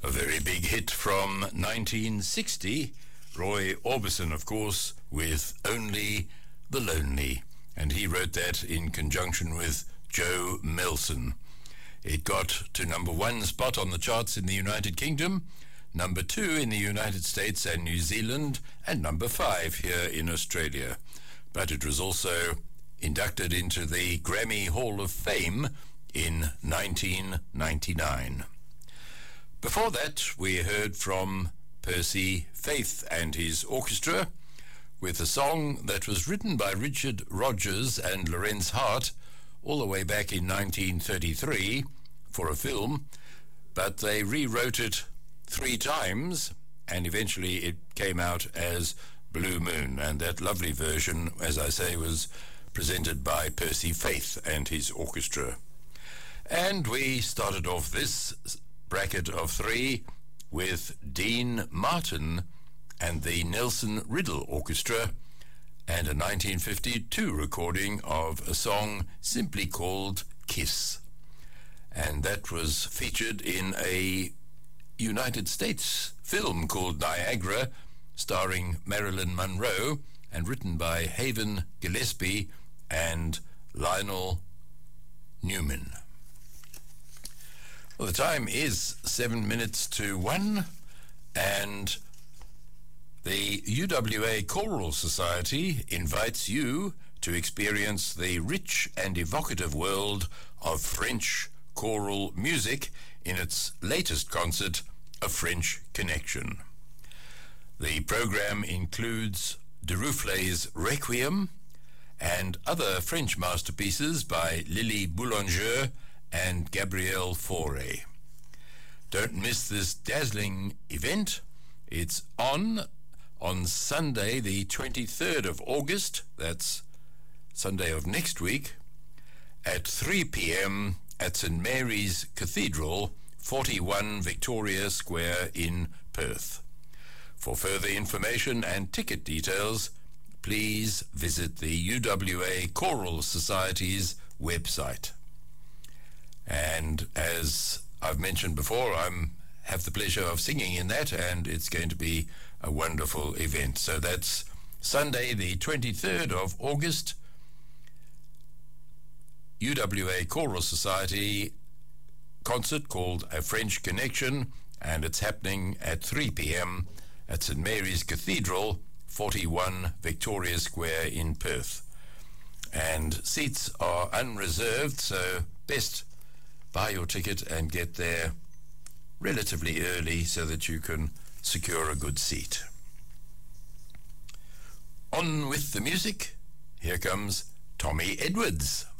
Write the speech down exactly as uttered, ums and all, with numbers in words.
A very big hit from nineteen sixty. Roy Orbison, of course, with Only the Lonely. And he wrote that in conjunction with Joe Melson. It got to number one spot on the charts in the United Kingdom, number two in the United States and New Zealand, and number five here in Australia. But it was also inducted into the Grammy Hall of Fame in nineteen ninety-nine. Before that, we heard from Percy Faith and his orchestra with a song that was written by Richard Rodgers and Lorenz Hart all the way back in nineteen thirty-three for a film, but they rewrote it three times and eventually it came out as Blue Moon, and that lovely version, as I say, was presented by Percy Faith and his orchestra. And we started off this bracket of three with Dean Martin and the Nelson Riddle Orchestra and a nineteen fifty-two recording of a song simply called Kiss. And that was featured in a United States film called Niagara, starring Marilyn Monroe and written by Haven Gillespie and Lionel Newman. Well, the time is seven minutes to one, and the U W A Choral Society invites you to experience the rich and evocative world of French choral music in its latest concert, A French Connection. The program includes Duruflé's Requiem and other French masterpieces by Lily Boulanger and Gabrielle Fauré. Don't miss this dazzling event. It's on on Sunday the twenty-third of August, that's Sunday of next week, at three p.m. at Saint Mary's Cathedral, forty-one Victoria Square in Perth. For further information and ticket details, please visit the U W A Choral Society's website. And as I've mentioned before, I have the pleasure of singing in that, and it's going to be a wonderful event. So that's Sunday the twenty-third of August, U W A Choral Society concert called A French Connection, and it's happening at three p.m. at Saint Mary's Cathedral, forty-one Victoria Square in Perth. And seats are unreserved, so best buy your ticket and get there relatively early so that you can secure a good seat. On with the music. Here comes Tommy Edwards.